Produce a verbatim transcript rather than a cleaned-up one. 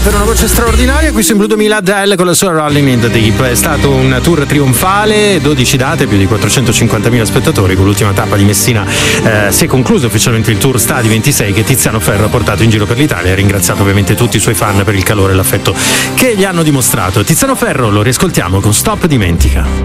per una voce straordinaria qui su Blue duemila Adele con la sua Rolling in the Deep. È stato un tour trionfale, dodici date, più di quattrocentocinquantamila spettatori. Con l'ultima tappa di Messina eh, si è concluso ufficialmente il tour Stadi ventisei che Tiziano Ferro ha portato in giro per l'Italia. Ha ringraziato ovviamente tutti i suoi fan per il calore e l'affetto che gli hanno dimostrato. Tiziano Ferro lo riascoltiamo con Stop Dimentica.